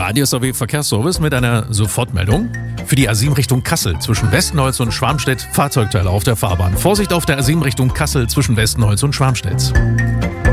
DSAW Verkehrsservice mit einer Sofortmeldung. Für die A7 Richtung Kassel zwischen Westenholz und Schwarmstedt Fahrzeugteile auf der Fahrbahn. Vorsicht auf der A7 Richtung Kassel zwischen Westenholz und Schwarmstedt.